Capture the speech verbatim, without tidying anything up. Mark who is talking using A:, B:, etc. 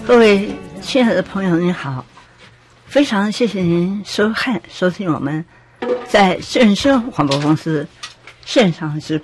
A: 各位亲爱的朋友，您好，非常谢谢您收看收听我们在正声广播公司线上直播。